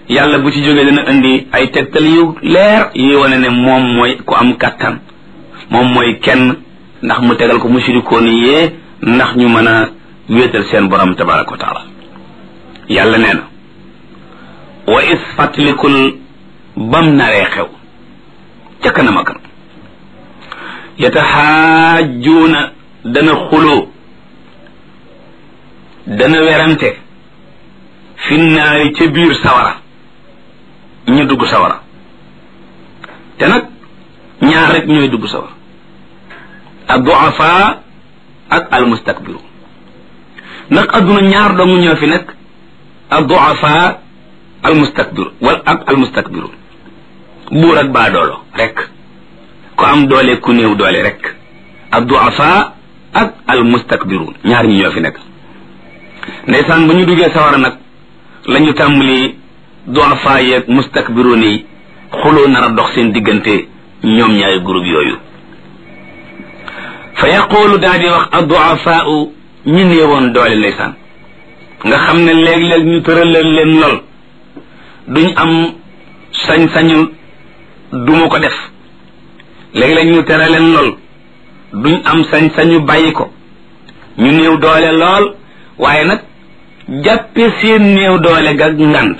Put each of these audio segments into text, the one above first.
yàlla bu ci jógee dana indi ay tegtal yu leer yi wane ne moom mooy ku am kàttan moom mooy kenn ndax mu tegal ko mushrikoon yee ndax ñu mën a wéetal seen borom tabaraka wa taala yàlla nee na wa is fatlikul bam naree xew ca kanam a kanam yataxaajuuna dana xuloo dana werante fi naari ca biir sawara ñu dugg sawara te nag ñaar rek ñooy dugg sawara ad-du'afa ak al-mustakbiru ndax adduna ñaar dong ñoo fi nekk ad-du'afa al-mustakbiru wala ak al-mustakbiru buur ak baadoolo rek ku am doole ku néew doole rek ad-du'afa ak al-mustakbiru ñaar ñi ñoo fi nekk ndeysaan ba ñu duggee sawara nag lañu tàmbali du'afa yeeg mustakbiruun yi xuloo nar a dox seen diggante ñoom ñaari groupe yooyu fa yaqulu daa di wax ad-du'afaa'u ñi néewoon doole ndeysaan nga xam ne léeg-léeg ñu tëralal leen lool duñ am sañ-sañu duma ko def léeg-léeg ñu tere leen lool duñ am sañ-sañu bàyyi ko ñu néew doole lool waaye nag jàppe seen néew doole ga ngant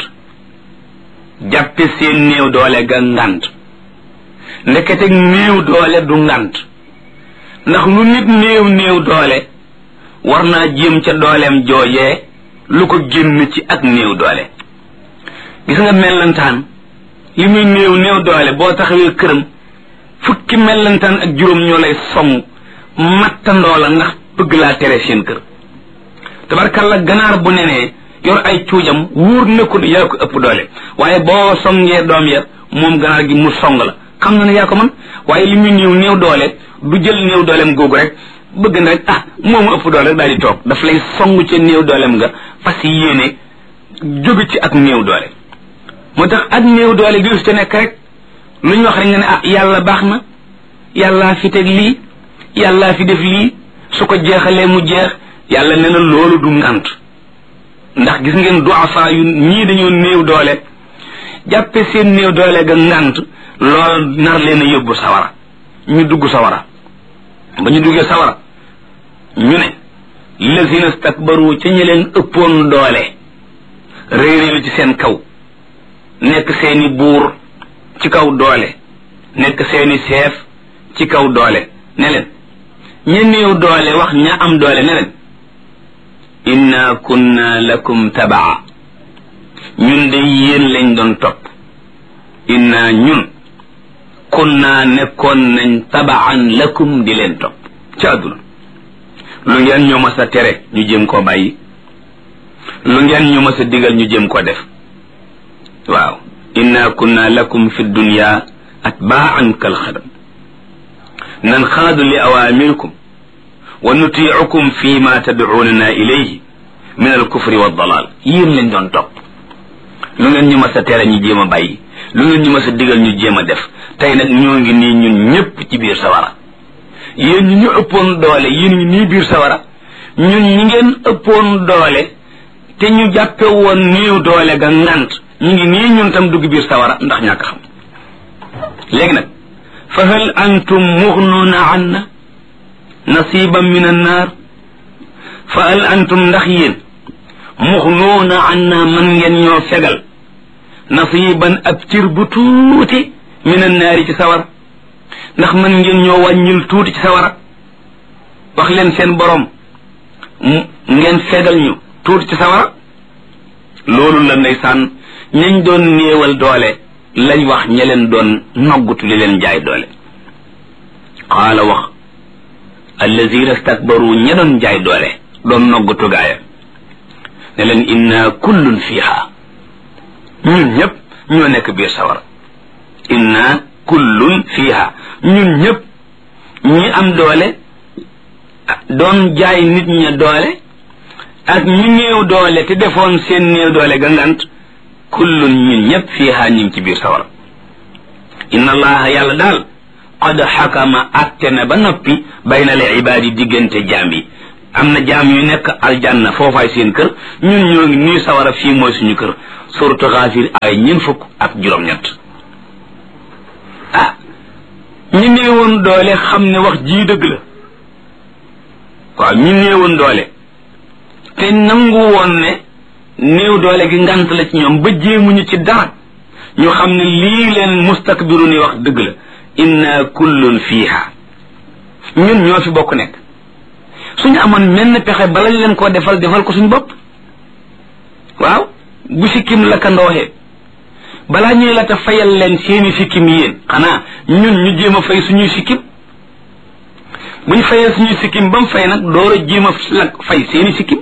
jàppe seen néew doole ga ngant ndekete néew doole du ngant ndax lu nit néew néew doole war naa jéem ca dooleem joojee lu ko génn ci ak néew doole gis nga mellantaan li muy néew néew doole boo taxawee këram fukki mellantaan ak juróom ñoo lay song mattandoo la ndax bëgg laa tere seen kër tabarkalla ganaar bu nenee yor ay cuujam wóor na ko ne yaa ko ëpp doole waaye boo songee doom ya moom ganaar gi mu song la xam na ne yaa ko man waaye li muy néew néew doole du jël néew dooleem googu rek bëgg na rek moomu ëpp doole rek daal di toog daf lay song ca néew dooleem nga fas yéene jóge ci ak néew doole moo tax ak néew doole gi te nekk rek lu ñu wax rek nga ne yàlla baax na yàllaa fi teg lii yàllaa fi def lii su ko jeexalee mu jeex yàlla nee na loolu du ngant ndax gis ngeen du'afa yu ñii dañoo néew doole jàppe seen néew doole ga ngant loolu nar leen a yóbbu sawara ñu dugg sawara ba ñu duggee sawara ñu ne lazina stakbaru ca ñi leen ëppoon doole réeréelu ci seen kaw nekk seeni buur ci kaw doole nekk seeni chef ci kaw doole ne leen ña néew doole wax ña am doole ne leen inna kunna lakum tabaa ñun de yéen lañ doon topp inna ñun kunna nekkoon nañ tabaan lakum di leen topp ci àdduna lu ngeen ñu mas a tere ñu jéem koo bàyyi lu ngeen ñu mas a digal ñu jéem koo def waaw inna kunna lakum fi dunya atbaan kal xadam nanxaadu li awaamirikum wa nutiicukum fi ma tadcuunana ilayhi min alkufri waddalaal yéen lañ doon topp lu ngeen ñu mas a tere ñu jéem a bàyyi lu ngeen ñu mas a digal ñu jéem a def tey nag ñoo ngi nii ñun ñëpp ci biir sawara yéen ñi ñu ëppoon doole yéen ñi nii biir sawara ñun ñi ngeen ëppoon doole te ñu jàppe woon néew doole ga ngant ñu ngi nii ñun tam dugg biir sawara ndax ñàkk xam léegi nag fa hal antum mughnuuna anna nasiban min annaar fa hal antum ndax yéen mughnuuna anna man ngeen ñoo fegal nasiban ab cir bu tuuti min annaari ci sawara ndax man ngeen ñoo wàññil tuuti ci sawara wax leen seen borom ngeen fegal ñu tuuti ci sawara loolu la ndeysaan ñañ doon néewal doole lañ wax ña leen doon noggutu li leen jaay doole qaala wax allazina stakbaru ña doon jaay doole doon noggutu gaaya ne leen inna kullun fiha ñun ñëpp ñoo nekk biir sawara inna kullun fiha ñun ñëpp ñi am doole doon jaay nit ña doole ak ñi néew doole te defoon seen néew doole gangant kullun ñun ñëpp fiha ñu ngi ci biir sawara inna allaha yàlla daal qad xakama atte na ba noppi bayna al ibaadi diggante jaam yi am na jaam yu nekk aljanna foofaay seen kër ñun ñoo ngi nii sawara fii mooy suñu kër suratu Gaafir ay 40 ak juróom-ñett ñi néewoon doole xam ne wax ji dëgg la waaw ñi néewoon doole te nangu woon ne néew doole gi ngant la ci ñoom ba jéemuñu ci dara ñu xam ne lii leen mustakbirun yi wax dëgg la inna kullun fiiha ñun ñoo fi bokk nekk suñu amoon menn pexe bala leen koo defal ko suñu bopp waaw bu sikkim la ka ndooxee balaa ñuy la ta fayal leen seeni sikkim yéen xanaa ñun ñu jéem a fay suñuy sikkim buñ fayee suñuy sikkim ba mu fay nag door a jéem a fay seeni sikkim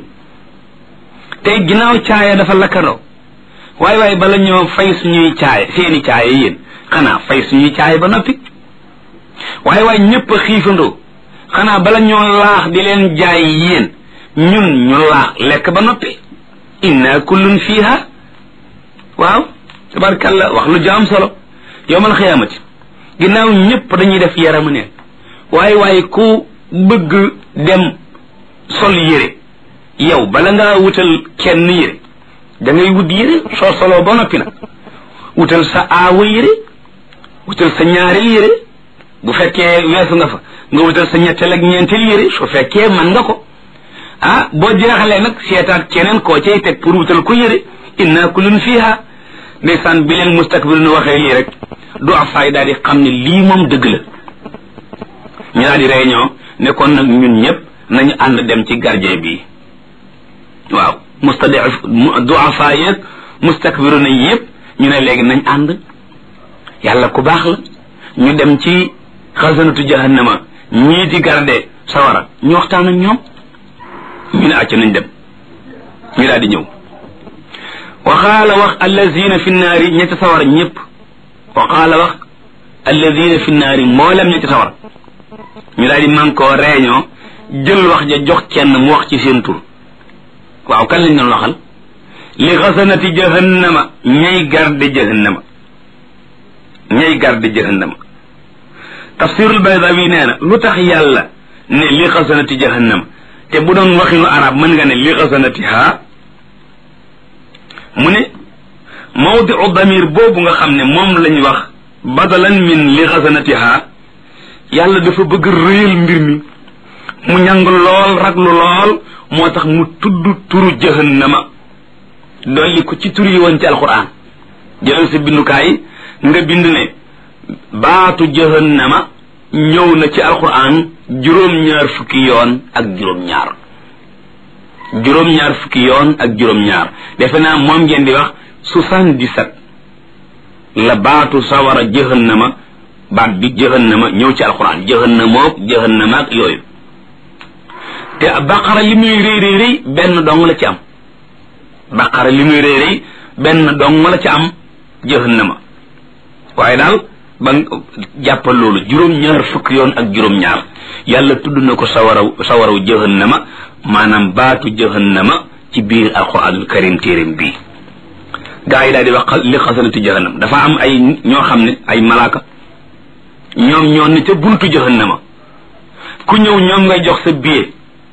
tey ginnaaw caaya dafa lakkandoo waaye bala ñoo fay suñuy caaya seeni caaya yéen xanaa fay suñuy caaya ba noppi waaye ñëpp a xiifandoo xanaa bala ñoo laax di leen jaay yéen ñun ñu laax lekk ba noppi inna kullun fiha waaw tabarkalla wax lu jaam solo yowmal xiyaamati ginnaaw ñëpp dañuy def yaramu neen waaye ku bëgg dem sol yére yow bala ngaa wutal kenn yére da ngay wut yére soo soloo ba noppi nag wutal sa aawa yére wutal sa ñaareel yére bu fekkee weesu nga fa nga wutal sa ñetteel ak ñeenteel yére su fekkee man nga ko boo jeexalee nag seetaat keneen koo cay teg pour wutal ko yére inna kullun fiha ndeysaan bi leen mustakbirun waxee lii rek du afaay daal di xam ne lii moom dëgg la ñu daal di réunion ne kon nag ñun ñëpp nañu ànd dem ci gardien bi waaw du afaay yeeg mustakbirun yëpp ñu ne léegi nañ ànd yàlla ku baax la ñu dem ci xasanatu jahannama ñii di garde sawara ñu waxtaan ak ñoom ñu ne acca nañ dem ñu daal di ñëw waxaala wax allazina fi naari ñetti sawara ñëpp waxaala wax allazina fi naari mboolem ñetti sawara ñu daal di man koo réunion jël wax ja jox kenn mu wax ci seen tur waaw kan lañ doon waxal li xasanati jahannama ñay garde jahannama tafsirul baydawi nee na lu tax yàlla ne li xasanati jahannama te bu doon waxinu arab mën nga ne li xasanatiha mu ne mawdiu damir boobu nga xam ne moom lañ wax badalan min li xasanatiha yàlla dafa bëgg rëyal mbir mi mu ñàng lool raglu lool moo tax mu tudd turu jahannama dolli ko ci tur yi woon ci alquran jëlal sa bindukaay nga bind ne baatu jahannama ñëw na ci alquran juróom-ñaar fukki yoon ak juróom-ñaar defe naa moom ngeen di wax 77 la baatu sawara jahannama baat bi jahannama ñëw ci alquran jahannama ak yooyu te baqara li muy rëy benn dong la ci am jahannama waaye daal ba jàppal loolu juróom-ñaar fukki yoon ak juróom-ñaar yàlla tudd na ko sawaraw jahannama maanaam baatu jahannama ci biir alquranul karim téeréem bii gaa yi daal di wax li xasanati jahannam dafa am ay ñoo xam ne ay malaaka ñoom ñoo ne ca buntu jahannama ku ñëw ñoom ngay jox sa billet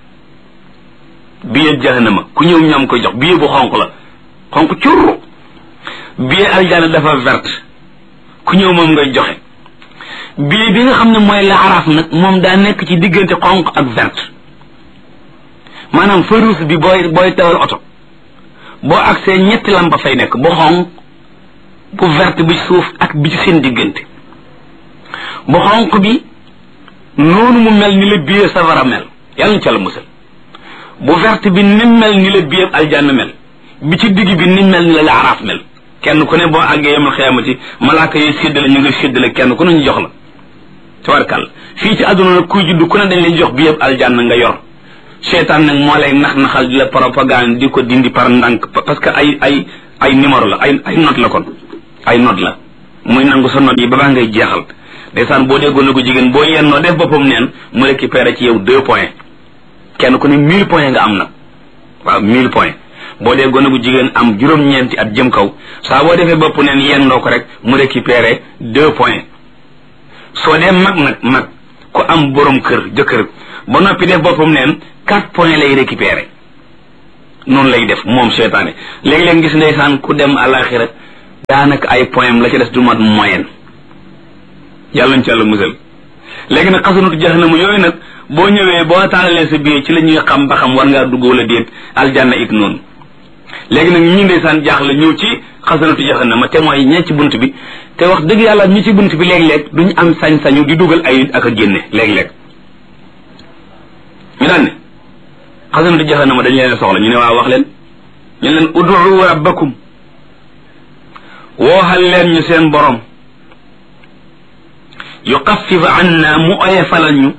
jahannama ku ñëw ñoom koy jox billet bu xonq la xonq curru billet aljana dafa verte ku ñëw moom ngay joxe billet bi nga xam ne mooy la araf nag moom daa nekk ci diggante xonq ak verte maanaam feu rouge bi booy tawal oto boo agsee ñetti lampa fay nekk bu xonq bu verte bi suuf ak bi ci seen diggante bu xonq bi noonu mu mel ni la billet safara mel yàlla na ca la musal bu verte bi ni mel ni la billet aljanna mel bi ci digg bi ni mel ni la araf mel kenn ku ne boo àggee yamal xiyaamati malaaka yi séddale ñu ngi séddale kenn ku ne ñu jox la tabarkàlla fii ci àdduna nag kuy judd ku ne dañ leen jox bi yëpp aljanna nga yor seetaan nag moo lay nax-naxal di la propagande di ko dindi par ndànk parce que ay numéro la ay note la kon ay note la muy nangu sa note yi ba baa ngay jeexal ndeysaan boo déggoon na ko jigéen boo yennoo def boppam neen mu récupéré ci yow 2 points kenn ku ne 1000 points nga am nag waaw 1000 points boo dee gone gu jigéen am juróom-ñeenti at jëm kaw saa boo defee bopp neen yendoo ko rek mu récupéré 2 points soo dee mag ku am borom jëkkër ba noppi def boppam neen 4 points lay récupéré noonu lay def moom seytaane léegi-léeg gis ndeysaan ku dem alaxira daanaka ay poème la ci des du mat moyenne yàlla ñu ci yàlla musal léegi nag xasanatu jahannama yooyu nag boo ñëwee boo taalalee sa biir ci la ñuy xam ba xam war ngaa dugg wala déet aljanna it noonu léegi nag ñi ndeysaan jaaxle ñëw ci xasanatu jahannama te mooy ñee ci bunt bi te wax dëgg yàlla ñi ci bunt bi léeg-léeg duñ am sañ-sañu di dugal ay ak a génne léeg-léeg ñu daan ne xasanatu jahannama dañ leen soxla ñu ne waaw wax leen ñu leen ud'u rabbakum wooxal leen ñu seen borom yuxaffif anna mu oyefalal ñu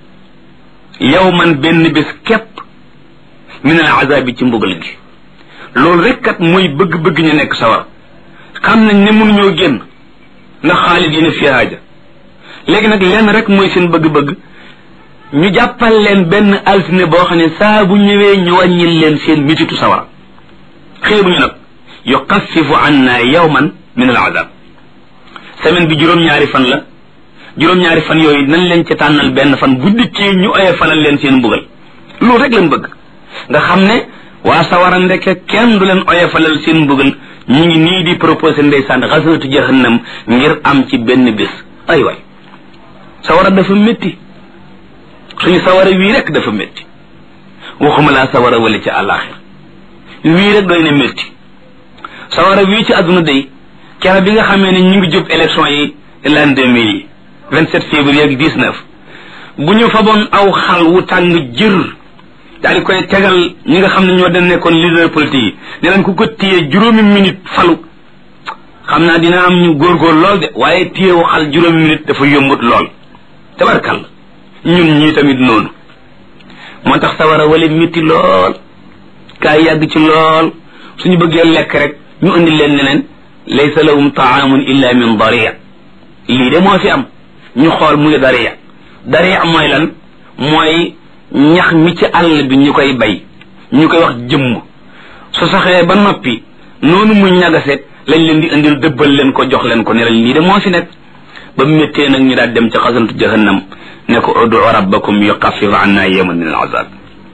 yawman benn bés képp min al azabi ci mbugal gi loolu rek kat mooy bëgg-bëgg ñu nekk sawar xam nañ ne mënuñoo génn ndax xaalidina fiha ja léegi nag lenn rek mooy seen bëgg-bëgg ñu jàppal leen benn altine boo xam ne saa bu ñëwee ñu wàññil leen seen mititu sawara xeebuñu nag yuxaffifu anna yawman min al azab semaine bi juróom-ñaari fan la juróom-ñaari fan yooyu nañ leen ci tànnal benn fan bu dikkee ñu oye falal leen seen mbugal loolu rek lañ bëgg nga xam ne waa sawara ndeke kenn du leen oye falal seen mbugal ñu ngi nii di proposé ndeysaan xasanatu jahannam ngir am ci benn bés ay waay sawara dafa métti suñu sawara wii rek dafa métti waxuma laa sawara wala ci àllaaxir wii rek doy na métti sawara wii ci àdduna day kera bi nga xamee ne ñu ngi jub élection yi l'an 2000 yi 27 février ak 19 bu ñu faboon aw xal wu tàng jër daal di koy tegal ñi nga xam ne ñoo den nekkoon leader politique yi ne leen ku ko téye juróomi minute falu xam naa dina am ñu góorgóor lool de waaye téyewu xal juróomi minute dafa yombut lool tabarkal ñun ñii tamit noonu moo tax sawara wala métti lool kaay yàgg ci lool suñu bëggee lekk rek ñu indi leen ne leen laysa lahum taamun illa min daria lii de moo fi am ñu xool muy daria mooy lan mooy ñax mi ci àll bi ñu koy bay ñu koy wax jëmm su saxee ba noppi noonu mu ñagase lañ leen di indil dëbbal leen ko jox leen ko ne leen lii de moo fi nekk ba méttee nag ñu daal dem ci xasanatu jahannam ne ko udu rabbakum yuxaffif anna yawman min al azab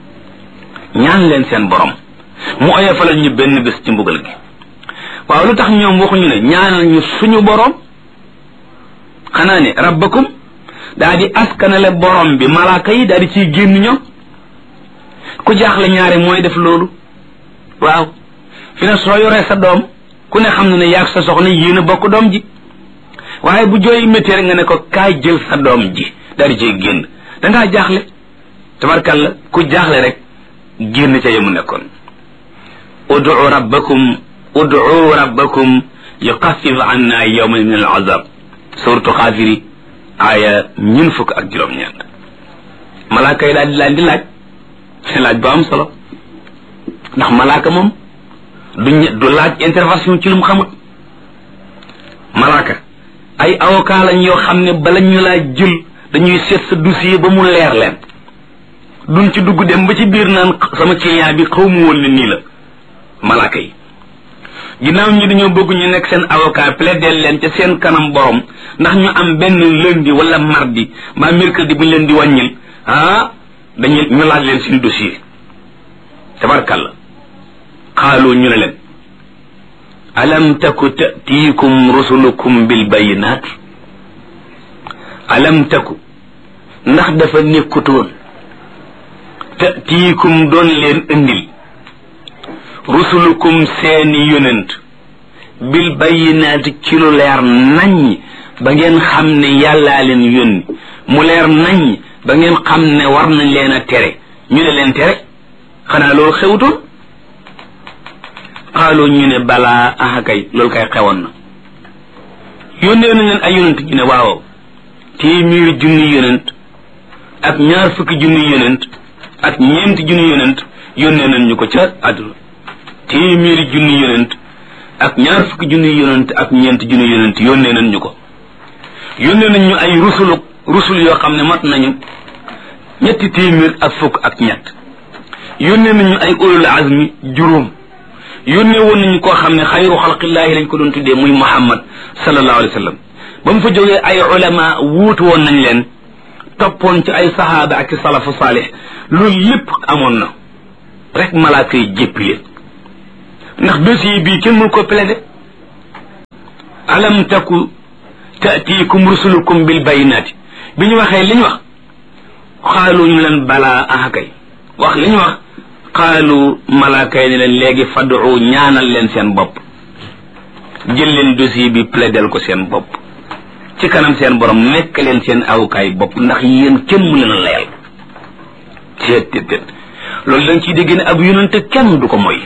ñaan leen seen borom mu oyofalal ñu benn bés ci mbugal gi waaw lu tax ñoom waxuñu ne ñaanal ñu suñu borom xanaa ne rabbakum daa di askanale borom bi malaaka yi daa di ciy génn ñoom ku jaaxle ñaare mooy def loolu waaw fi ne soo yoree sa doom ku ne xam na ne yaag sa soxna yéen a bokk doom ji waaye bu jooy métti rek nga ne ko kaay jël sa doom ji daa di ciy génn dangaa jaaxle tabarkalla ku jaaxle rek génn ca yemu nekkoon ud'u rabbakum yuxaffif anna yawman min al azab suratu xaafiri aaya 26 malaaka yi daal di laan di laaj bu am solo ndax malaaka moom du laaj intervention ci lu mu xamut malaaka ay avocat lañ yoo xam ne bala ñu laa jël dañuy seet sa dossier ba mu leer leen duñ ci dugg dem ba ci biir naan sama client bi xaw mu woon ne nii la malaaka yi ginnaaw ñi dañoo bëgg ñu nekk seen avocat plaider leen ca seen kanam borom ndax ñu am benn lundi wala mardi mbaa mercredi bu ñu leen di wàññil ñu laaj leen seen dossier tabarkalla xaaloo ñu ne leen alam taku ta'tiikum rusulukum bil bayinaat alam taku ndax dafa nekkutoon ta'tiikum doon leen indil rusulukum seeni yonent bil bayinaati ci lu leer naññ ba ngeen xam ne yàllaa leen yónni mu leer naññ ba ngeen xam ne war nañ leen a tere ñu ne leen tere xanaa loolu xewutoon xaaloo ñu ne balaa aha kay loolu kay xewoon na yónnee nañ leen ay yonent ñu ne waaw téeméeri junni yonent ak ñaar fukki junni yonent ak ñeenti junni yonent yónnee nañ ñu ko ca àdduna téeméeri junni yonent ak ñaar fukki junni yonent ak ñeenti junni yonent yónnee nañ ñu ko yónnee nañ ñu ay rusul yoo xam ne mat nañu 300 yónnee nañ ñu ay ulul azmi juróom yónnee woon nañu koo xam ne xayru xalqillaahi lañ ko doon tuddee muy Muhammad sallallahu alayhi wa sallam ba mu fa jógee ay ulama wuutu woon nañ leen toppoon ci ay sahaaba ak salafu saalih loolu lépp amoon na rek malaaka yi jéppi leen ndax dossier bii kenn mënu ko plaider alam taku taatiikum rusulukum bil bayinaati bi ñu waxee li ñu wax xaalu ñu leen balaa ahakay wax li ñu wax xaalu malaaka yi ne leen léegi fadu ñaanal leen seen bopp jël leen dossier bi plaidel ko seen bopp ci kanam seen borom nekk leen seen awukaay bopp ndax yéen kenn mu leen a layal teet loolu dañ ciy dégg ne ab yonent kenn du ko moy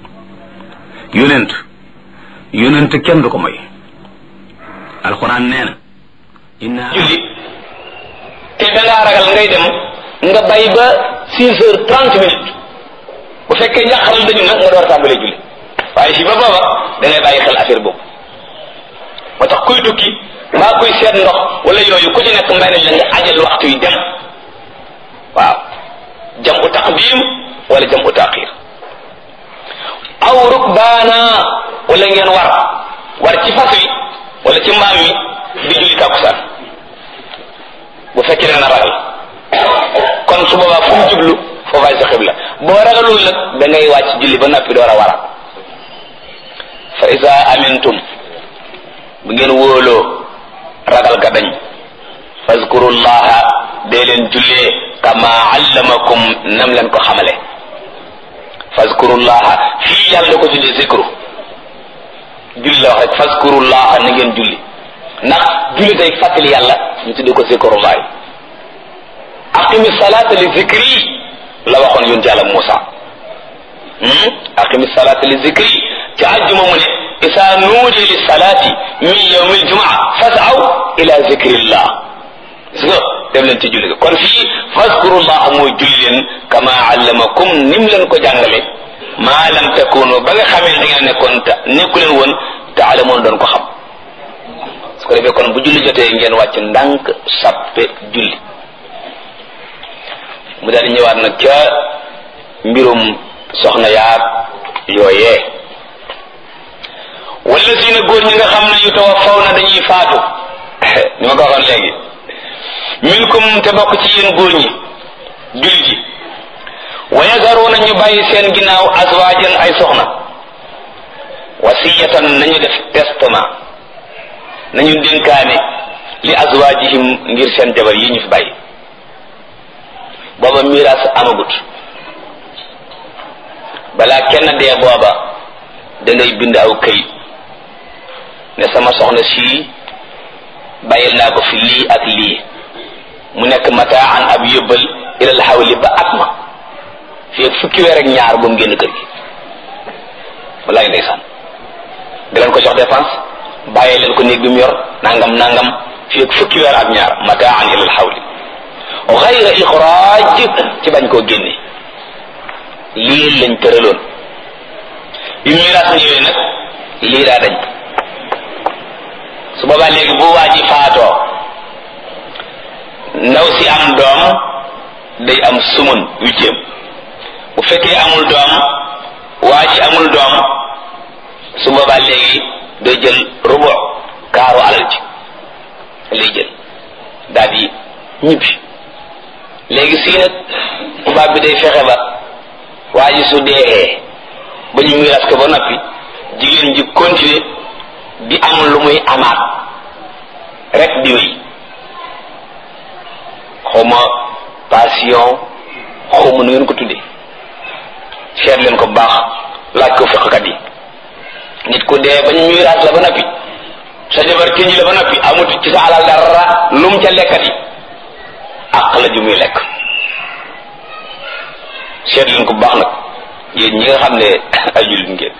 yonent kenn du ko moy alxuraan nee na inna julli te dangaa ragal ngay dem nga bay ba 6h30 bu fekkee njàqaral dañu nag nga door tàmbalee julli waaye si ba booba da ngay bàyyi xel affaire boobu moo tax kuy tukki mbaa kuy seet ndox wala yooyu ku ci nekk may nañ la nga ajal waxtu yi dem waaw jam u taqdim wala jam u taqir aw rukbaana wala ngeen war ci fas wi wala ci mbaam mi di julli tàkkusaan bu fekkee da nga ragal kon su boobaa fu mu jublu foofaay sa xibla boo ragalul nag da ngay wàcc julli ba noppi door a wara fa isa amintum bu ngeen wóoloo ragal ga dañ fazkurullaha dee leen jullee kama allamakum nam leen ko xamale fazkurullaha fii yàlla da ko tuddee zikru julli la wax rek fazkurullaha na ngeen julli ndax julli day fàttali yàlla ñu tuddee ko zikrullahi aqimi salata li zikri la waxoon yonent yàlla Muusa aqimi salata li zikri ci àjjuma mu ne isa nuudi li salati min yawmi aljumaa fasaw ila zikrillah gis nga dem leen ci julli ga kon fii fazkurullah mooy julli leen kama allamakum nim leen ko jàngale maa lam takunu ba nga xamee da ngeen nekku leen woon taalamoon doon ko xam su ko defee kon bu julli jotee ngeen wàcc ndànk sappe julli mu daal di ñëwaat nag ca mbirum soxna yaag yooyee wala si na góor ñi nga xam ne yu tawaffaw na dañuy faatu ni ma ko waxoon léegi minkum te bokk ci yéen góor ñi jullit yi wa yazaruna ñu bàyyi seen ginnaaw azwaajan ay soxna wasiyatan nañu def testament nañu dénkaane li azwaajihim ngir seen jabar yi ñu fi bàyyi booba miraas amagut balaa kenn dee booba da ngay bind aw këyit ne sama soxna sii bàyyil naa ko fi lii ak lii mu nekk mataan ab yóbbal ilal xawli ba at ma fii ak fukki weer ak ñaar bu mu génn kër gi wallaay ndeysaan di leen ko jox dépense bàyyi leen ko néeg bi mu yor nangam fii ak fukki weer ak ñaar mataan ilal xawli xayra ixraaj ci bañ koo génne lii lañ tëraloon bi miraas ñëwee nag lii daa dañ su boobaa léegi bu waa ji faatoo ndaw si am doom day am sumun 8e bu fekkee amul doom waa ji amul doom su boobaa léegi day jël rubu kaaru alal ji lay jël daal di ñibbi léegi sii nag tubaab bi day fexe ba waa ji su deexee ba ñu miraas ko ba noppi jigéen ji continuer di am lu muy amaat rek di wéy xawma passion xawma nu ngeen ko tuddee seet leen ko baax laaj ko fiqkat yi nit ku dee ba ñu miraas la ba noppi sa jabar tënji la ba noppi amut ci sa alal dara lum ca lekkat yi àq la ju muy lekk seet leen ko baax nag yéen ñi nga xam ne ay jullit ngeen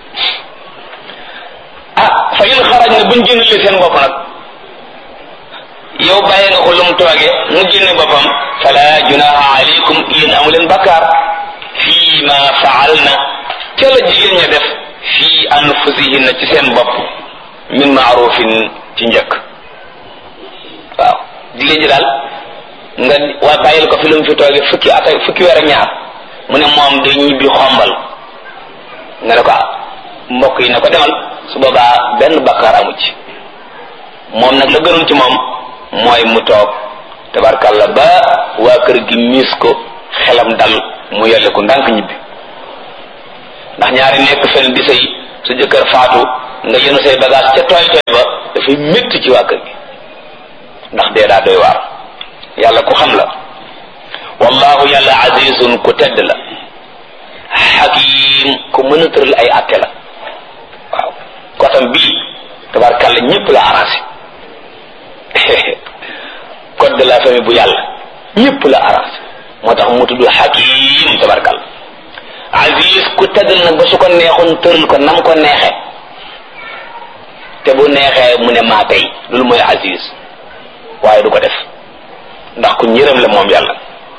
fa in xaraj na buñ génnalee seen bopp nag yow bàyyi nga ko lu mu tooge mu génne boppam fala junaha alaykum yéen amu leen bakkaar fii ma faal na ca la jigéen ña def fii anfusihinna ci seen bopp min maarufin ci njëkk waaw jigéen ji daal nga waa bàyyil ko fi lu mu fi tooge fukki weer ak ñaar mu ne moom day ñibbi xombal nga ne ko mbokk yi ne ko demal su boobaa benn bakkaar amu ci moom nag la gënoon ci moom mooy mu toog tabarkalla ba waa kër gi miis ko xelam dal mu yelle ko ndànk ñibbi ndax ñaari nekk fenn di sëy sa jëkkër faatu nga yenu say bagage ca tooy tooy ba dafay métti ci waa kër gi ndax dee daa doy waar. yàlla ku xam la. wallahu yàlla azizun ku tedd la, hakim ku mën a tëral ay atte la. waaw kotam bii tabarkàlla ñëpp la arrangé code de la famille bu yàlla ñëpp la arrangé moo tax mu tudd hakim tabarkàlla. aziz ku tëddal nag ba su ko neexoon tëral ko nam ko neexee te bu neexee mu ne maa tey loolu mooy aziz waaye du ko def ndax ku ñërëm la moom yàlla.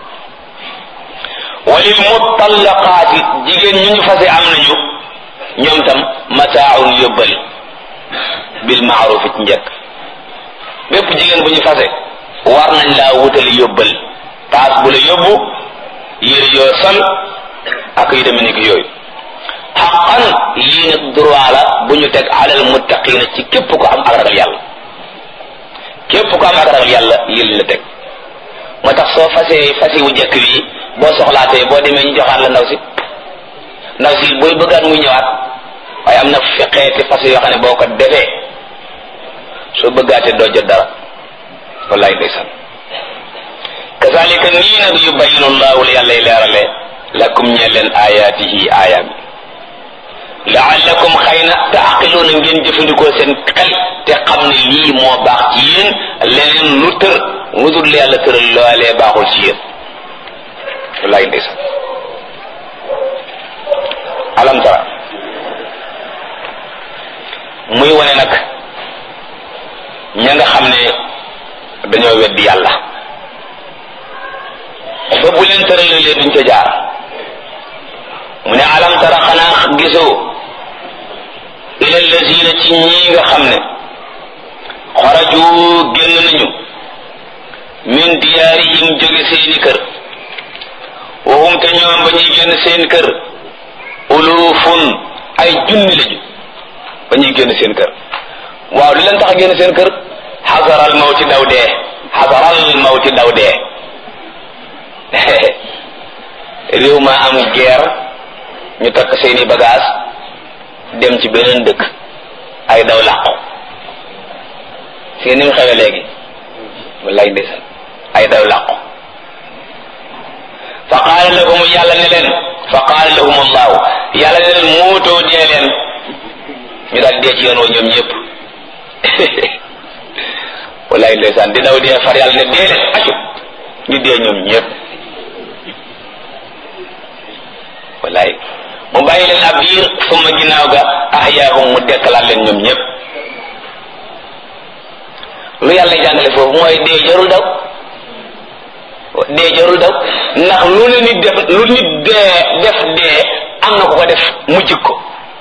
walil mutallaqaati jigéen ñu ñu fase am nañu ñoom tam mataaun yóbbali bil maaruf ci njëkk. bépp jigéen bu ñu fase war nañ laa wutali yóbbal taas bu la yóbbu yére yoo sol ak yu demee nekk yooyu. xaqan lii nag droit la bu ñu teg alal muttaqina ci képp ko am ak ragal yàlla. képp ko am ak ragal yàlla lii la teg. moo tax soo fase wu njëkk wi boo soxlaatee boo demee ñu joxaat la ndaw si booy bëggaat muy ñëwaat waaye am na feqeeti fase yoo xam ne boo ko defee soo bëggaatee doo jot dara. wallaay ndeysaan. kazalika nii nag yubayyinu llahu la yàlla leerale lakum ñeel leen ayaatihi aayaam laallakum xëy na taaqiluuna ngeen jëfandikoo seen xel te xam ne lii moo baax ci yéen leneen lu tër lu dul yàlla tëral loolee baaxul ci yéen. wallaay ndeysaan. alam tara muy wane nag ña nga xam ne dañoo weddi yàlla ba bu leen tëralee duñ ca jaar. mu ne alam tara xanaa gisoo ila allazina ci ñii nga xam ne xaraju génn nañu min diyaarihim jóge seeni kër waxum te ñoom ba ñuy génn seen kër ulufun ay junni lañu ba ñuy génn seen kër. waaw li leen tax a génn seen kër xasaral mawti daw dee. xasaral mawti daw dee. réew ma am guerre ñu takk seeni bagage dem ci beneen dëkk ay daw làqu si ni mu xewe léegi wallaay ndeysaan ay daw làqu. fa qaala lahum yàlla ne leen fa qaala lahum allahu yàlla ne leen muutoo dee leen ñu daal dee ci yoon wa ñoom ñëpp wallaay ndeysaan di daw dee far yàlla ne dee leen accu ñu dee ñoom ñëpp wallaay mu bàyyi leen ab diir suma ginnaaw ga ahyaahum mu dekkalaat leen ñoom ñëpp. lu yàlla jàngale foofu mooy dee jarul daw ndax lu ne nit def lu nit dee am na ko def mu jik ko.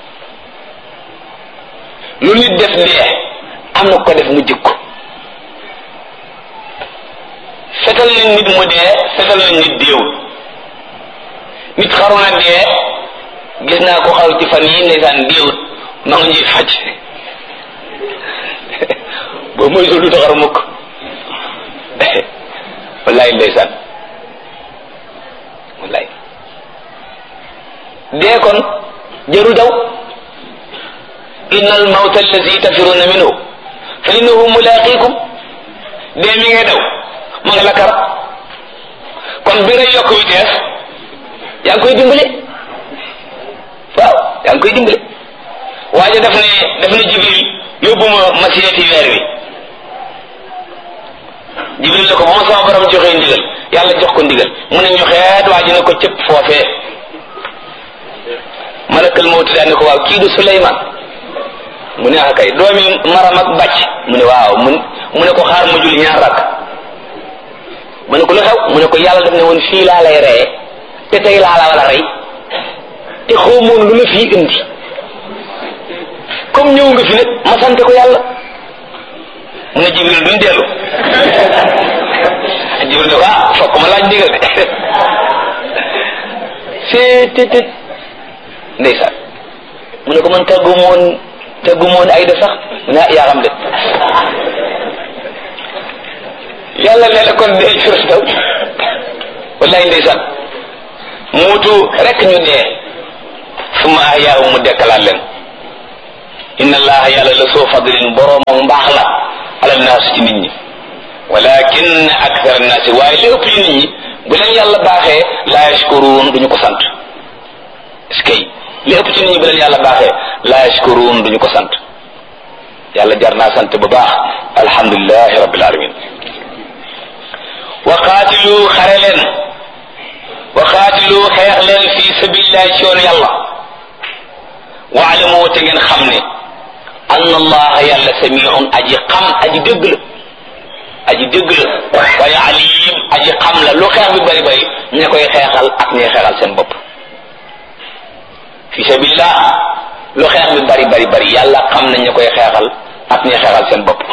lu nit def dee am na ko def mu jik ko. fetal nañ nit mu dee fetal nañ nit deewul. nit xaru na dee gis naa ko xaru ci fan yi ndeysaan deewut ma nga ñuy faj boo mooy solu taxaru mukk wallaay ndeysaan wallaay dee kon jarul daw. inna al mawta allazi tafiruna minhu fa innahu mulaqikum. dee mi ngay daw ma nga la kar kon bi ngay yokk vitesse yaa ngi koy dimbale. waaw yaa ngi koy dimbale. waaye daf ne Jibril yóbbu ma seeti weer wi. Jibril la ko ba ma sama borom joxee ndigal yàlla jox ko ndigal mu ne ñu xeet waa ji ne ko cëpp foofee. malakal mawti daan ne ko waaw kii du Suleymaan mu ne akay doomi maram ak bàcc mu ne waaw mu ne ko xaar ma julli ñaar rakk. mu ne ko lu xew mu ne ko yàlla daf ne woon fii laa lay reye te tey laa la wala rey te xawmoon lu la fii indi comme ñëw nga fi nag ma sant ko yàlla. mu ne Jibril duñ dellu. Jibril ne ko fokk ma laaj ndigal de seetet ndeysaan. mu ne ko man tàggumoon ay de sax mu ne yaa xam de yàlla ne la kon dee jur daw wallaay ndeysaan muutu rek ñu dee summa ahyaahum mu dekkalaat leen inna allaha yàlla la soo fadlin boroomam mbaax la ala naas ci nit ñi walakin akthar annaasi waaye li ëpp ci nit ñi bu leen yàlla baaxee laa yashkuruun duñu ko sant est-ce que li ëpp ci nit ñi bu leen yàlla baaxee laa yashkuruun duñu ko sant yàlla jar naa sant bu baax alhamdulilahi rabbil alamin wa qaatilu xare leen wa qaatilu xeex leen fi sabilillahi ci yoonu yàlla waalamu te ngeen xam ne anna allaha yàlla samiun aji xam aji dégg la aji dégg la waaye alim aji xam la lu xeex bi bari bari ña koy xeexal ak ñuy xeexal seen bopp fi sabilillah lu xeex bi bari bari bari yàlla xam na ña koy xeexal ak ñuy xeexal seen bopp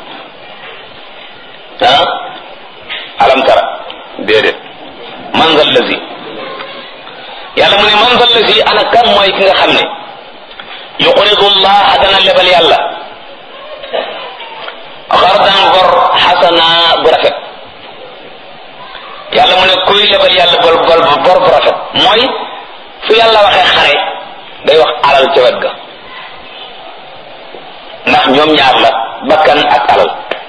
ah alam tara déedéet man zal lazi yàlla mu ne man zal lazi ana kan mooy ki nga xam ne yuqridu allah dana lebal yàlla xardan bor xasana bu rafet yàlla mu ne kuy lebal yàlla bor bu rafet mooy fu yàlla waxee xare day wax alal ca wet ga ndax ñoom ñaar la bakkan ak alal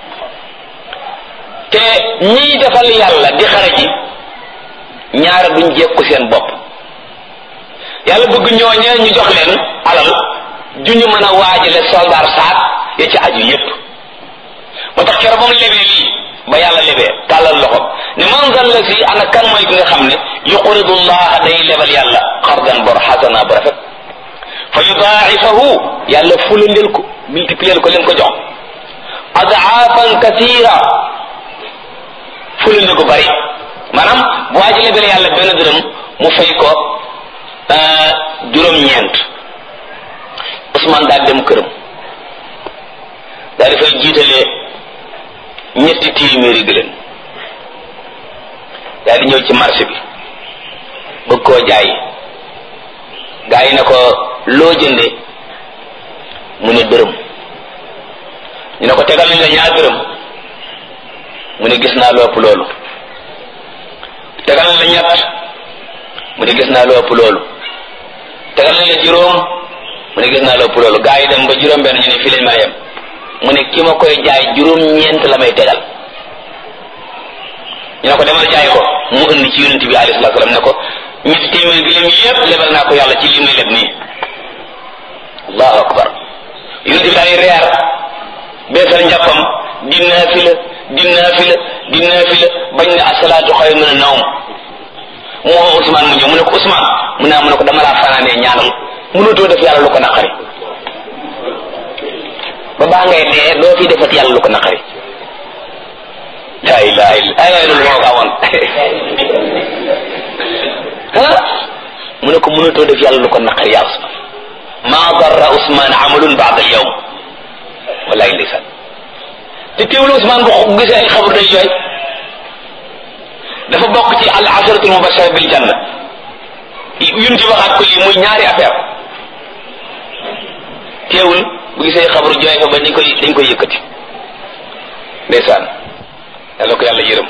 te ñiy defal yàlla di xare ji ñaara duñ jekku seen bopp yàlla bëgg ñooñee ñu jox leen alal ju ñu mën a waajale soldaar saak ya ci aju yépp moo tax keroog ba mu lebee lii ba yàlla lebee tàllal loxo ne man zal la si ana kan mooy ki nga xam ne yuqridu llaha day lebal yàlla xardan bor xasana bu rafet fa yudaa'ifahu yàlla fulandeel ko multiplier ko leen ko jox adaafan kasira fulande ko bari maanaam bu waa ji lebal yàlla benn dërëm mu fay ko juróom-ñeent Ousmane daal dem këram daal di fay jiitalee ñetti téeméeri gëléem daal di ñëw ci marché bi bëgg koo jaay gaa yi ne ko loo jënde mu ne dërëm ñu ne ko tegal nañ la ñaar dërëm mu ne gis naa lu ëpp loolu tegal nañ la ñett mu ne gis naa lu ëpp loolu tegal nañ la juróom mu ne gis naa lu ëpp loolu gaa yi dem ba juróom benn ñu ne fii lañ ma yem mu ne ki ma koy jaay juróom-ñeent la may tegal ñu ne ko demal jaay ko mu indi ci yonent bi alayhi salaam ne ko ñetti téeméer bi lim yépp lebal naa ko yàlla ci lii muy leb nii allahu akbar yonent bi daal di reer beesal njàppam di naafila bañ ne asalaatu xayrun mina nawm mu woo Ousmane mu ñëw mu ne ko Ousmane mu ne ko dama laa fanaanee ñaanal mënutoo def yàlla lu ko naqari ba baa ngay dee doo fi defat yàlla lu ko naqari la ilaha illa ay loolu moo ko amoon mu ne ko mënutoo def yàlla lu ko naqari yaa Ousmane ma darra Ousmane amalun ba'da al-yawm wallahi ndeysaan te teewul Ousmane bu gisee ay xabar day jooy dafa bokk ci al asharatul mubashara bil janna yun ci waxaat ko lii muy ñaari affaire teewul bu gisee xabar jooy fa ba dañ koy yëkkati ndeysaan yàlla ko yàlla yërëm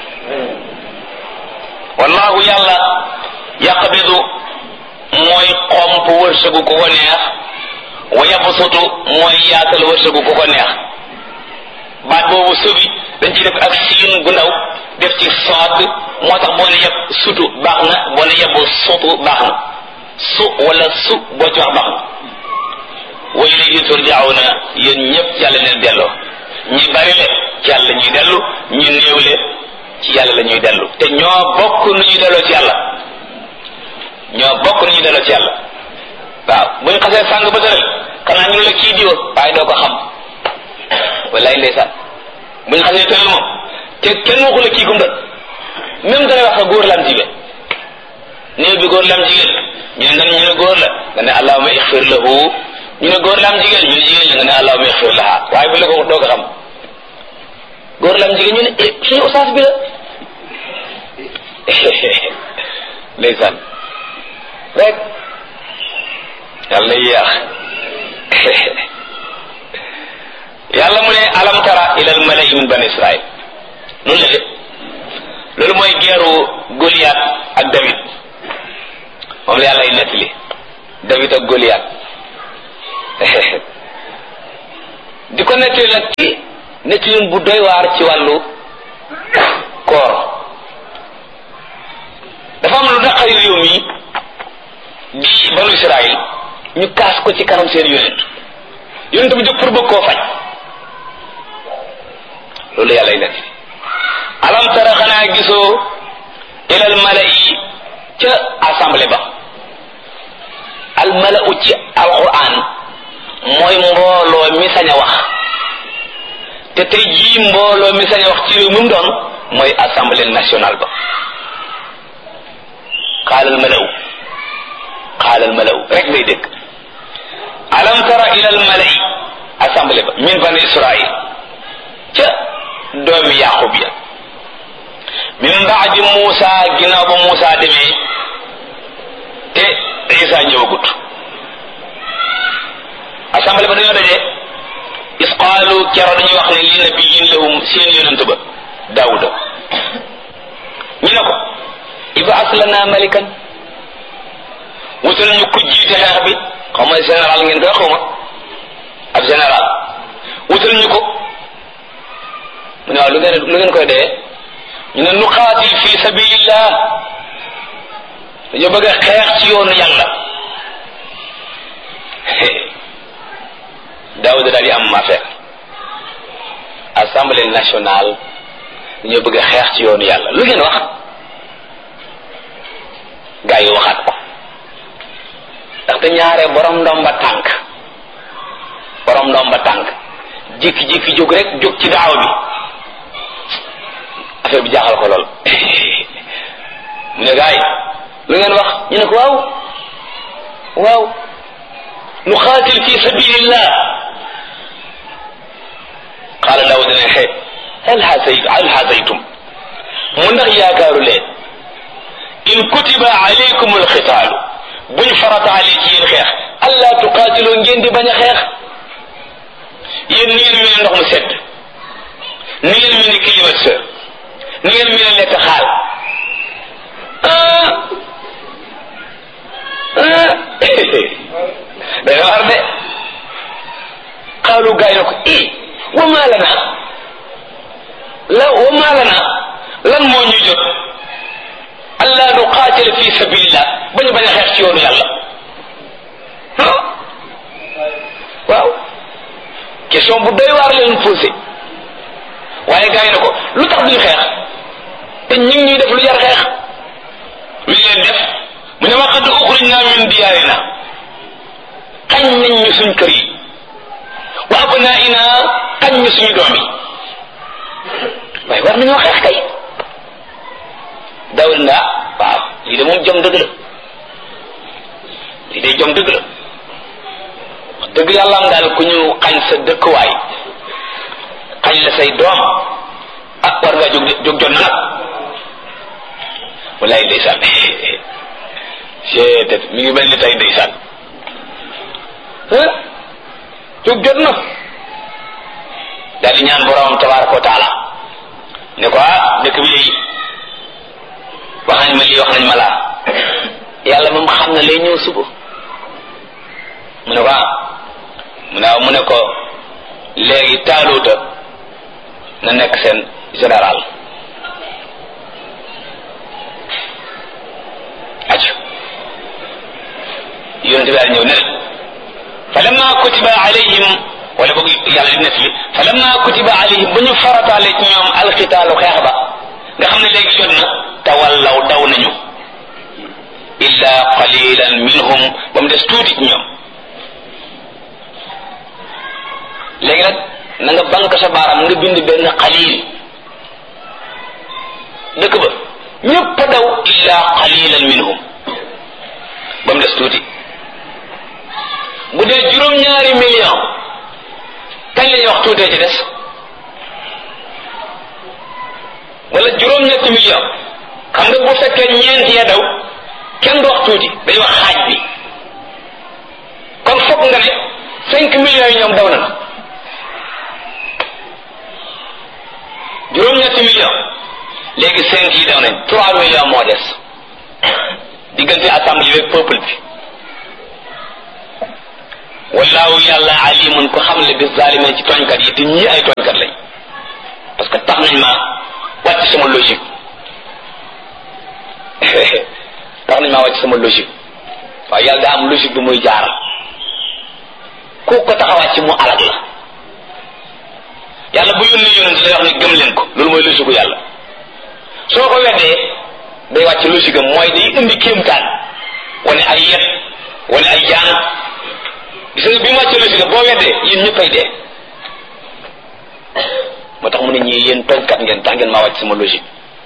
wallahu yàlla yaqbidu mooy xomp wërsëgu ku ko neex wa yabsutu mooy yaatal wërsëgu ku ko neex baat boobu subi dañ ciy def ak siin gu ndaw def ci soot moo tax boo ne yeb sutu baax na boo ne yeb sutu baax na su wala su boo ci wax baax na wa ilayhi turja'una yéen ñëpp ci yàlla leen delloo ñi bari le ci yàlla ñuy dellu ñu néew le ci yàlla la ñuy dellu te ñoo bokk nu ñuy delloo ci yàlla waaw bu ñu xasee sàng ba tëral xanaa ñu la kii diwa waaye doo ko xam wallaay ndeysaan bu ñu xasee tëral moom te kenn waxu la kii gumba même dana wax góor la am jigéen néew bi góor la am jigéen ñu ne góor la nga ne allahumma ixfir lahu ñu ne góor la am jigéen ñu ne jigéen la nga ne allahumma ixfir laha waaye bu la ko doo ko xam góor la am jigéen ñu ne suñu oustaz bi la ndeysaan rek yàlla yéex yàlla mu ne alam tara ila al malai min bani israil noonu la de loolu mooy geeru Goliath ak David moom la yàlla ay nettali David ak Goliath di ko nettali nag ci nettali bu doy waar ci wàllu koor. dafa am lu naqari réew mi di banu Israël ñu kaas ko ci kanam seen yonent bu jóg pour bëgg koo faj. loolu yàlla y nekk alam tara xanaa gisoo ilal mala'i ca assemblée ba. al mala'u ci alquran mooy mbooloo mi sañ a wax te tey jii mbooloo mi sañ a wax ci réew mu doon mooy assemblée nationale ba. xaalal mala'u rek ngay dégg. alam tara ilal mala'i assemblée ba min bani Israël ca doomi Yaqub ya min ba'di Muusa ginnaaw ba Muusa demee te Isa ñëwagut. assemblée ba dañoo daje is qaalu kero dañuy wax ne li nabiyyin lahum seen yonent ba Daawuda ñu ne ko ib'ath lana malikan wutal ñu ko jiite xeex bi xaw ma général ngeen koy xaw ma ab général wutal ñu ko. mu ne waaw lu ngeen koy dee ñu ne nuqaatil fi sabilillah dañoo bëgg a xeex ci yoonu yàlla. Daawuda daal di am affaire assemblée nationale dañoo bëgg a xeex ci yoonu yàlla lu ngeen wax. gaa yi waxaat ko ndaxte ñaare borom ndomba tànk jékki-jékki jóg rek jóg ci daaw bi affaire bi jaaxal ko lool. mu ne gaa yi lu ngeen wax ñu ne ko waaw nu xaatil fi sabilillah. qaala Daawuda ne hal hasaytum mu ndax yaakaaru leen in kutiba alaykum alxitaalu buñ farataale ci yéen xeex alla tuqaatiloo ngeen di bañ a xeex. yéen ni ngeen mel ne ndox mu sedd ni ngeen mel ne climatiseur ni ngeen mel ne lekk xaal day war de. xaalu gaay na ko wa maa lana lan moo ñu jot alla nuqaatil fi sabilillah bañu bañ a xeex ci yoonu yàlla. waaw question bu doy waar leen posé waaye gaay na ko lu tax duñu xeex te ñu ngi ñuy def lu jar xeex. lu leen def mu ne wa qad uxrijna min diyaarina xañ nañ ñu suñ kër yi wa abnaa'ina xañ ñu suñu doom yi waaye war nañoo xeex kay. Daawuda na waaw lii de moom jom dëgg la lii de jom dëgg la wax dëgg yàlla am daal ku ñu xañ sa dëkkuwaay xañ la say doom war ngaa jóg jot na nag. wallaay ndeysaan seetet mi ngi mel ni tey ndeysaan jóg jot na daal di ñaan borom tabaaraka wa taala ne ko dëkk bi wax nañ ma lii wax nañ ma laa yàlla moom xam na lay ñëw suba. mu ne ko mu ne ko léegi Taaluuta na nekk seen général. acc yonente bi daal ñëw ne fa lamma kutiba alayhim wala boog yàlla di nekk li fa lamma kutiba alayhim ba ñu farataale ci ñoom alxitaalu xeex ba nga xam ne léegi jot na tawallaw daw nañu illa qalilan minhum ba mu des tuuti ci ñoom. léegi nag na nga bank sa baaram nga bind benn qalil dëkk ba ñëpp a daw illa qalilan minhum ba mu des tuuti. bu dee juróom-ñaari million kañ la ñuy wax tuutee ci des wala juróom-ñetti million xam nga bu fekkee ñeent ya daw kenn du wax tuuti dañuy wax xaaj bi kon foog nga ne 5 millions yi ñoom daw na juróom-ñetti million léegi 5 yi daw nañ 3 millions moo des diggante assemblée bi peuple bi wallahu yàlla alimun ko xam le bi zalimin ci tooñkat yi te ñii ay tooñkat lañ parce que tax nañ ma wàcc sama logique tax nañ maa wàcc sama logique waaw yàlla daa am logique bi muy jaar ku ko tax a wàcc mu alag la yàlla bu yónni yonent lay wax ne gëm leen ko loolu mooy logique gu yàlla soo ko weddee day wàcc logique am mooy day indi kéemtaan wane ay yet wane ay jaan gis nga bi mu wàcc logique am boo weddee yéen ñëppay dee moo tax mu ne ñii yéen tooñkat ngeen tax ngeen maa wàcc sama logique